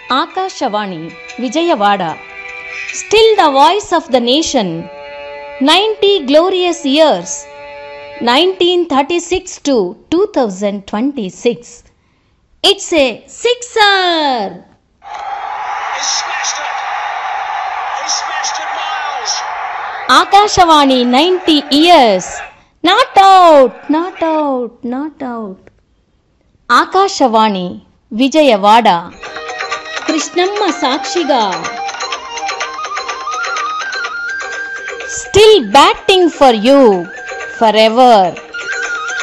Akashawani, Vijayawada. Still the voice of the nation. 90 glorious years. 1936 to 2026. It's a sixer! He smashed it! He smashed it, Miles! Akashawani 90 years. Not out, not out, not out. Akashawani, Vijayawada. Krishnamma Sakshiga. Still batting for you forever.